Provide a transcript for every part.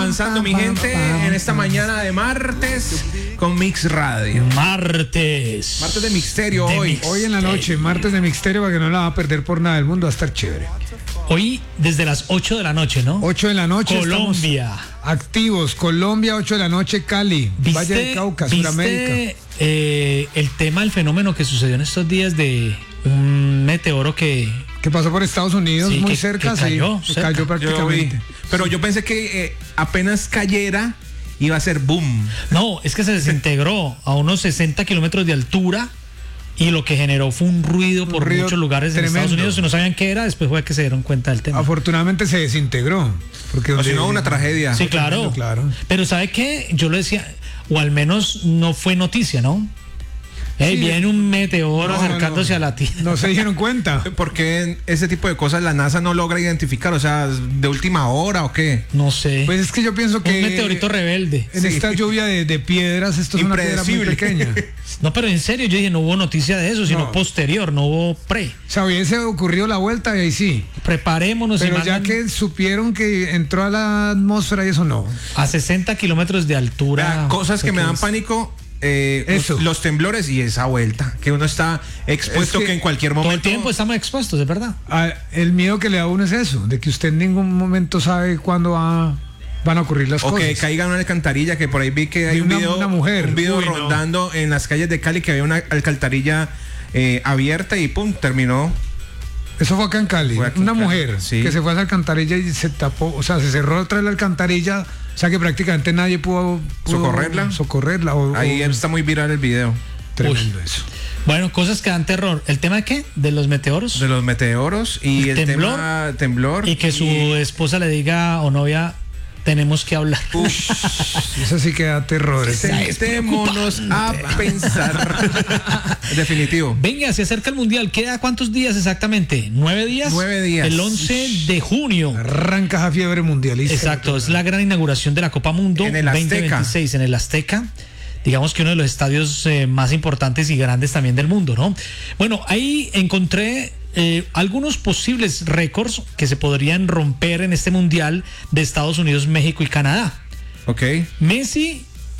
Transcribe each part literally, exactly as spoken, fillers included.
avanzando, mi gente, en esta mañana de martes con Mix Radio. Martes. Martes de Misterio De hoy. Mix. Hoy en la noche, martes de Misterio, para que no la va a perder por nada del mundo, va a estar chévere. Hoy desde las ocho de la noche, ¿no? ocho de la noche. Colombia. Activos. Colombia, ocho de la noche, Cali. ¿Viste, Valle del Cauca, ¿viste, Sudamérica. eh, el tema, el fenómeno que sucedió en estos días de un meteoro que... Que pasó por Estados Unidos, Sí, muy que- cerca, que cayó, sí. que cerca. cayó Yo vi. prácticamente. Pero yo pensé que eh, apenas cayera iba a ser boom. No, es que se desintegró a unos sesenta kilómetros de altura y lo que generó fue un ruido por ruido muchos lugares en tremendo. Estados Unidos y no sabían qué era, después fue que se dieron cuenta del tema. Afortunadamente se desintegró. Porque O donde- si no, una tragedia. Sí, claro. Claro. Pero ¿sabe qué? Yo lo decía, o al menos no fue noticia, ¿no? Ey, Sí. viene un meteoro No, no, acercándose no. a la Tierra. No se dieron cuenta. Porque ese tipo de cosas la NASA no logra identificar, o sea, de última hora o qué. No sé. Pues es que yo pienso que un meteorito rebelde. en Sí. esta lluvia de, de piedras, esto es una piedra muy Impredecible. pequeña. No, pero en serio, yo dije, no hubo noticia de eso, sino No. posterior, no hubo pre. O sea, hubiese ocurrido la vuelta y ahí sí. Preparémonos y Pero ya mandan que supieron que entró a la atmósfera y eso no. a sesenta kilómetros de altura. Vea, cosas que me dan es- pánico. eh, Eso. los, los temblores y esa vuelta, que uno está expuesto Es que que, en cualquier Todo momento. el tiempo estamos expuestos, es verdad. Ah, el miedo que le da a uno es eso, de que usted en ningún momento sabe cuándo va, van a ocurrir las O que cosas. caiga en una alcantarilla, que por ahí vi que hay Y un una- video, una mujer. un video Uy, no. rondando en las calles de Cali que había una alcantarilla eh, abierta y pum, terminó. Eso fue acá en Cali. Fue aquí en Una Cali, mujer sí. que se fue a esa alcantarilla y se tapó, o sea, se cerró otra vez la alcantarilla, o sea que prácticamente nadie pudo, pudo ¿Socorrerla? Socorrerla. O, Ahí o- está muy viral el video tremendo eso. Bueno, cosas que dan terror. ¿El tema de qué? ¿De los meteoros? de los meteoros y el ¿Temblor? tema temblor. Y que su esposa le diga o novia, tenemos que hablar. Eso sí que da terror. eso. Sentémonos a pensar. Definitivo. Venga, se acerca el Mundial. ¿Queda cuántos días exactamente? ¿Nueve días? Nueve días. El once de junio. Arranca esa fiebre mundialista. Exacto, es la gran inauguración de la Copa Mundo En el Azteca. veinte veintiséis en el Azteca. Digamos que uno de los estadios eh, más importantes y grandes también del mundo, ¿no? Bueno, ahí encontré eh, algunos posibles récords que se podrían romper en este Mundial de Estados Unidos, México y Canadá. Ok. Messi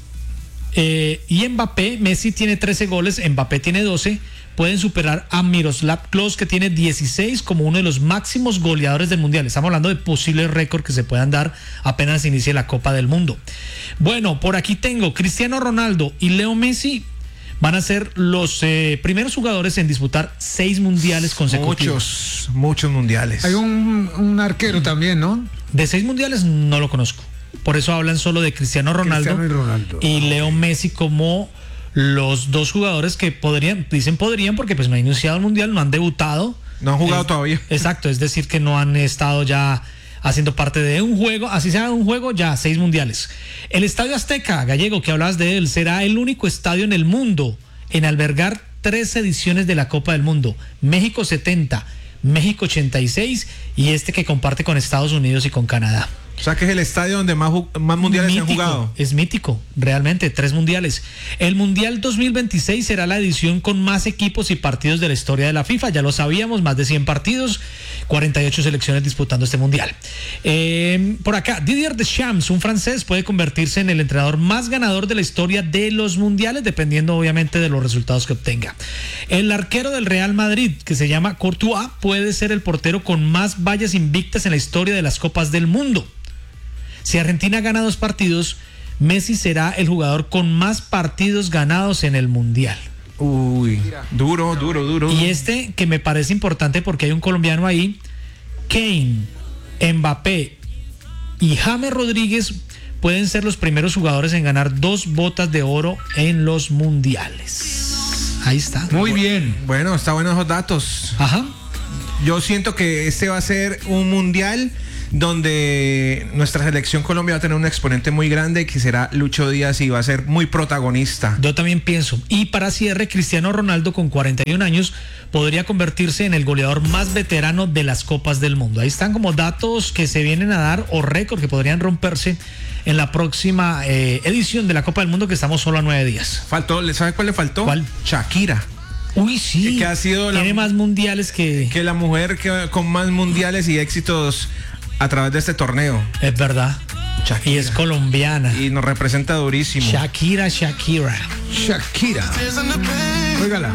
eh, y Mbappé, Messi tiene trece goles, Mbappé tiene doce, pueden superar a Miroslav Klose, que tiene dieciséis, como uno de los máximos goleadores del Mundial. Estamos hablando de posibles récords que se puedan dar apenas inicie la Copa del Mundo. Bueno, por aquí tengo Cristiano Ronaldo y Leo Messi van a ser los eh, primeros jugadores en disputar seis mundiales consecutivos. Muchos, muchos mundiales. Hay un, un arquero también, ¿no? De seis mundiales no lo conozco. Por eso hablan solo de Cristiano Ronaldo, Cristiano y Ronaldo. y Leo Messi como los dos jugadores que podrían, dicen podrían porque pues no han iniciado el mundial, no han debutado. No han jugado Es- todavía. Exacto, es decir que no han estado ya haciendo parte de un juego, así sea un juego, ya seis mundiales. El Estadio Azteca, Gallego, que hablas de él, será el único estadio en el mundo en albergar tres ediciones de la Copa del Mundo. México setenta, México ochenta y seis y este que comparte con Estados Unidos y con Canadá. O sea que es el estadio donde más, ju- más mundiales se han Mítico, jugado. es mítico, realmente, tres mundiales. El Mundial dos mil veintiséis será la edición con más equipos y partidos de la historia de la FIFA, ya lo sabíamos, más de cien partidos, cuarenta y ocho selecciones disputando este Mundial. Eh, por acá, Didier Deschamps, un francés, puede convertirse en el entrenador más ganador de la historia de los mundiales, dependiendo obviamente de los resultados que obtenga. El arquero del Real Madrid, que se llama Courtois, puede ser el portero con más vallas invictas en la historia de las Copas del Mundo. Si Argentina gana dos partidos, Messi será el jugador con más partidos ganados en el Mundial. Uy, duro, duro, duro. Y este que me parece importante porque hay un colombiano ahí, Kane, Mbappé y James Rodríguez pueden ser los primeros jugadores en ganar dos botas de oro en los mundiales. Ahí está. Muy bien. Bueno, está buenos esos datos. Ajá. Yo siento que este va a ser un mundial donde nuestra selección Colombia va a tener un exponente muy grande que será Lucho Díaz y va a ser muy protagonista. Yo también pienso. Y para cierre, Cristiano Ronaldo con cuarenta y un años podría convertirse en el goleador más veterano de las Copas del Mundo. Ahí están como datos que se vienen a dar o récord que podrían romperse en la próxima eh, edición de la Copa del Mundo, que estamos solo a nueve días. Faltó, ¿sabe cuál le faltó? ¿Cuál? Shakira. Uy, sí. Que ha sido la- Tiene más mundiales que... Que la mujer que, con más mundiales y éxitos a través de este torneo. Es verdad. Shakira. Y es colombiana. Y nos representa durísimo. Shakira, Shakira. Shakira. Óigala.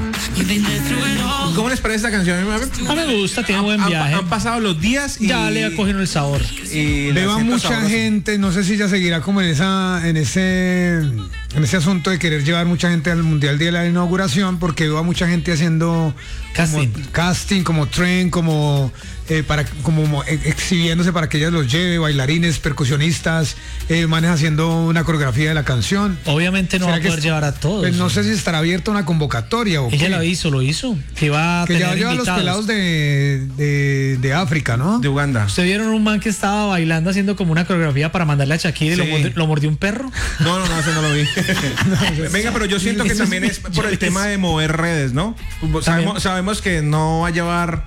¿Cómo les parece esta canción? A mí me gusta, tiene buen Han- viaje. Han pasado los días y Ya le ha cogido el sabor. y la Veo a siento mucha sabrosa. gente, no sé si ya seguirá como en esa, en ese, en ese asunto de querer llevar mucha gente al Mundial de la inauguración, porque veo a mucha gente haciendo Casting. como, casting, como tren, como eh, para, como eh, exhibiéndose para que ella los lleve, bailarines, percusionistas, eh, manes haciendo una coreografía de la canción. Obviamente no va a ¿Será que poder es- llevar a todos. Pues no sé si estará abierta una convocatoria o Ella qué. lo hizo, lo hizo. Que va a Que ya tener lleva a los invitados. pelados de, de, de África, ¿no? De Uganda. ¿Usted vieron un man que estaba bailando haciendo como una coreografía para mandarle a Shakira y lo Sí. mordió, lo mordió un perro? No, no, no, eso no lo vi. Venga, pero yo siento que Eso también es es- por el yo- tema de mover redes, ¿no? Sabemos, sabemos que no va a llevar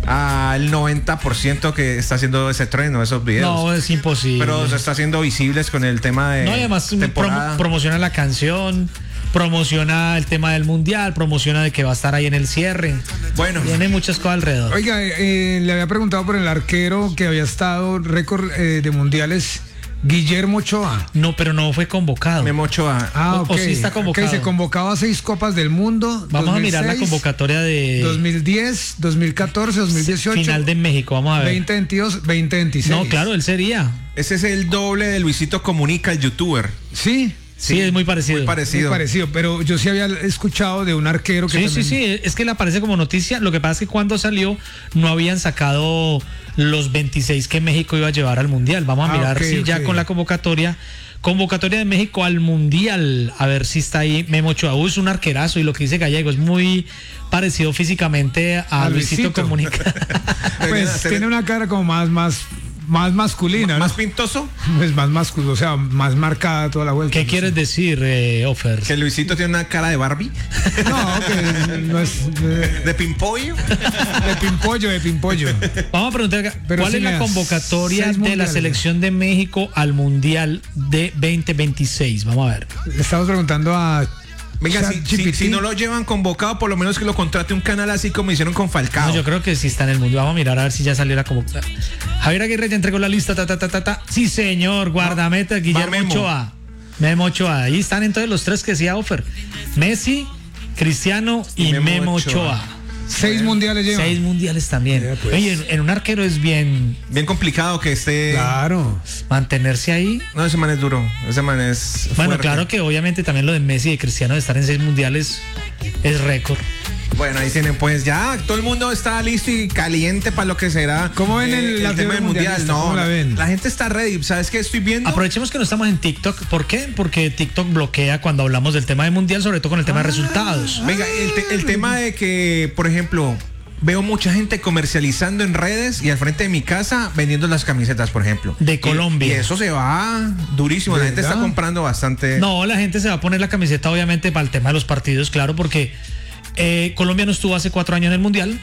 al noventa por ciento que está haciendo ese tren o esos videos. No, es imposible. Pero se está haciendo visibles con el tema de No, y además temporada. promo- promociona la canción, promociona el tema del mundial, promociona de que va a estar ahí en el cierre. Bueno, Tiene muchas cosas alrededor. Oiga, eh, le había preguntado por el arquero que había estado récord eh, de mundiales, Guillermo Ochoa. No, pero no fue convocado. Memo Ochoa. Ah, O- ok. o sí está convocado. Ok, se convocaba a seis Copas del Mundo. Vamos a mirar la dos mil seis, convocatoria de dos mil diez, dos mil catorce, dos mil dieciocho. final de México. Vamos a ver. veinte veintidós, veinte veintiséis. No, claro, él sería. Ese es el doble de Luisito Comunica, el youtuber. Sí, Sí, es muy parecido. Muy muy parecido. parecido. Pero yo sí había escuchado de un arquero que Sí, también... sí, sí, es que le aparece como noticia. Lo que pasa es que cuando salió no habían sacado los veintiséis que México iba a llevar al Mundial. Vamos a Ah, mirar ok, si ya ok. con la convocatoria. Convocatoria de México al Mundial. A ver si está ahí Memo Ochoa. Uy, es un arquerazo y lo que dice Gallego es muy parecido físicamente a, A Luisito, Luisito. Comunica. Pues tiene una cara como más, más, más masculina, Más ¿no? pintoso. Pues más masculina, o sea, más marcada toda la vuelta. ¿Qué no quieres sé. decir, eh, Ofer? Que Luisito tiene una cara de Barbie. No, que no es... eh, De pimpollo. de pimpollo, de pimpollo. Vamos a preguntar acá, Pero ¿cuál sí es me la das convocatoria seis de la mundiales. selección de México al Mundial de veinte veintiséis? Vamos a ver. Le estamos preguntando a... Venga, si, si, ChatGPT. si no lo llevan convocado, por lo menos que lo contrate un canal así como hicieron con Falcao. No, yo creo que sí está en el mundo. Vamos a mirar a ver si ya salió la convocatoria. Javier Aguirre ya entregó la lista. Ta, ta, ta, ta, ta. Sí, señor. Guardameta Guillermo Memo. Ochoa. Memo Ochoa. Ahí están entonces los tres que decía Offer. Messi, Cristiano y, Y Memo Memo Ochoa. Ochoa. Seis mundiales lleva. Seis mundiales también. Ya, pues. Oye, en, en un arquero es bien Bien complicado que esté. Claro. mantenerse ahí. No, ese man es duro. Ese man es. Bueno, fuerte. claro que obviamente también lo de Messi y de Cristiano de estar en seis mundiales es récord. Bueno, ahí tienen, pues ya todo el mundo está listo y caliente para lo que será. ¿Cómo ven el- la tema fiebre del mundial? mundialista? No, ¿Cómo la ven? la gente está ready. ¿Sabes qué estoy viendo? Aprovechemos que no estamos en TikTok. ¿Por qué? Porque TikTok bloquea cuando hablamos del tema del mundial, sobre todo con el tema de resultados. Venga, el, te- el tema de que, por ejemplo, veo mucha gente comercializando en redes y al frente de mi casa vendiendo las camisetas, por ejemplo. De Y- Colombia. Y, eso se va durísimo. La gente ¿Verdad? está comprando bastante. No, la gente se va a poner la camiseta obviamente para el tema de los partidos, claro, porque eh, Colombia no estuvo hace cuatro años en el mundial.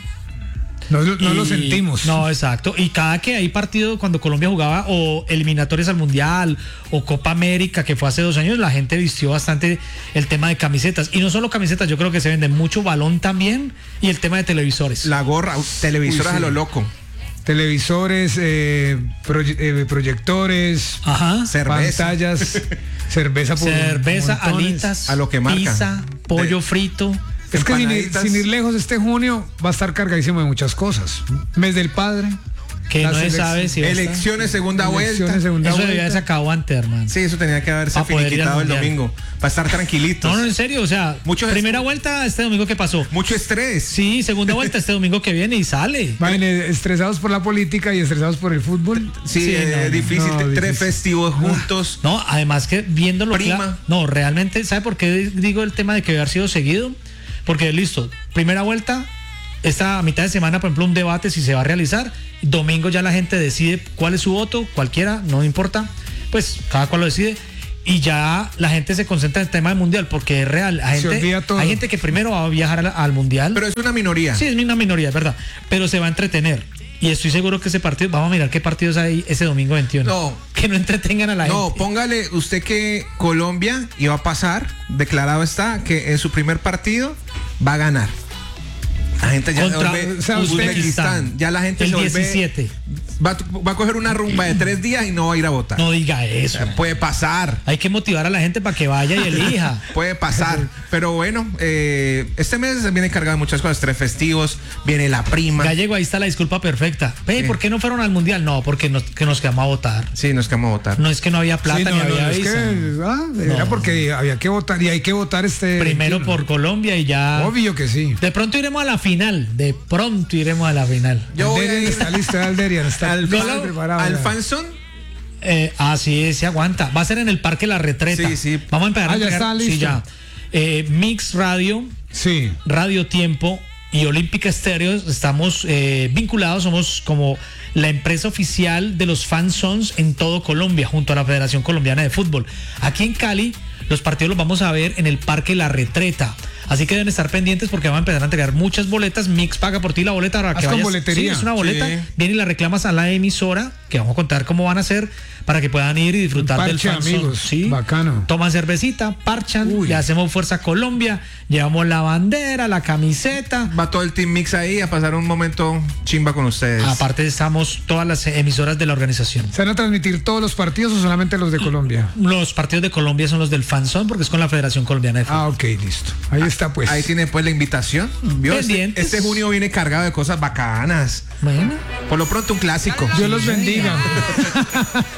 No, no lo Y- sentimos. No, exacto. Y cada que hay partido, cuando Colombia jugaba o eliminatorias al Mundial o Copa América, que fue hace dos años, la gente vistió bastante el tema de camisetas. Y no solo camisetas, yo creo que se vende mucho balón también y el tema de televisores. La gorra, televisoras Uy, sí. a lo loco. Televisores, eh, proye- eh, proyectores, Ajá. Cerveza. pantallas, cerveza por Cerveza, montones. alitas, A lo que marca. pizza, pollo De- frito. Es que sin ir, Empanaditas. sin ir lejos, este junio va a estar cargadísimo de muchas cosas. Mes del padre. Que las no se elec- sabe si va a estar. Elecciones, segunda elecciones, vuelta. segunda Eso vuelta. debía haberse acabado antes, hermano. Sí, eso tenía que haberse Pa' poder ir al finiquitado el mundial. domingo. Para estar tranquilitos. No, no, en serio, o sea, Muchos- primera vuelta este domingo que pasó. Mucho estrés. Sí, segunda vuelta este domingo que viene y sale. Van eh, estresados por la política y estresados por el fútbol. Sí, Sí, eh, no, no, difícil. no, Tres difícil. festivos juntos. No, además que viéndolo Prima. cla- no, realmente, ¿sabe por qué digo el tema de que debe haber sido seguido? Porque listo, primera vuelta, esta mitad de semana, por ejemplo, un debate si se va a realizar, domingo ya la gente decide cuál es su voto, cualquiera, no importa, pues cada cual lo decide. Y ya la gente se concentra en el tema del mundial, porque es real. La Se gente, olvida todo. hay gente que primero va a viajar al, al mundial. Pero es una minoría. Sí, es una minoría, es verdad. Pero se va a entretener. Y estoy seguro que ese partido, vamos a mirar qué partidos hay ese domingo veintiuno. No. Que no entretengan a la No, gente. póngale usted que Colombia iba a pasar, declarado está, que en su primer partido va a ganar. La gente ya Contra se vuelve o sea, usted- Uzbekistán. Ya la gente el se vuelve diecisiete. Va, va a coger una rumba de tres días y no va a ir a votar. No diga eso. Puede pasar. Hay que motivar a la gente para que vaya y elija. Puede pasar. Pero bueno, eh, este mes viene cargado de muchas cosas. Tres festivos, viene la prima. Gallego, ahí está la disculpa perfecta. Ve, Sí. ¿por qué no fueron al mundial? No, porque nos, que nos quedamos a votar. Sí, nos quedamos a votar. No es que no había plata Sí, no, ni no, había no, es visa. que, ah, era No. porque había que votar y hay que votar este. Primero veintiuno. por Colombia y ya. Obvio que sí. De pronto iremos a la final. De pronto iremos a la final. Yo voy a Alderian ir está listo, Alderian está al, listo, fan- preparado al ya. Fanson. Eh, ah, sí, se aguanta. Va a ser en el Parque La Retreta. Sí, sí. Vamos a empezar Ah, a ya entregar- está Sí, listo. ya. Eh, Mix Radio, Sí. Radio Tiempo y Olímpica Estéreo estamos eh, vinculados, somos como la empresa oficial de los fansons en todo Colombia, junto a la Federación Colombiana de Fútbol. Aquí en Cali, los partidos los vamos a ver en el Parque La Retreta. Así que deben estar pendientes porque van a empezar a entregar muchas boletas. Mix paga por ti la boleta para Ah, que es con vayas. boletería. Sí, es una boleta. Sí. Viene y la reclamas a la emisora, que vamos a contar cómo van a hacer para que puedan ir y disfrutar Un del parche, fanzone. amigos. Sí. Bacano. Toman cervecita, parchan, Uy. le hacemos fuerza a Colombia, llevamos la bandera, la camiseta. Va todo el Team Mix ahí a pasar un momento chimba con ustedes. Aparte estamos todas las emisoras de la organización. ¿Se van a transmitir todos los partidos o solamente los de Colombia? Los partidos de Colombia son los del fanzone porque es con la Federación Colombiana de Fútbol. Ah, ok, listo. Ahí está pues. Ahí tiene pues la invitación. ¿Vio? Este, Pendientes. este junio viene cargado de cosas bacanas. Bueno. Por lo pronto un clásico. Dios los bendiga.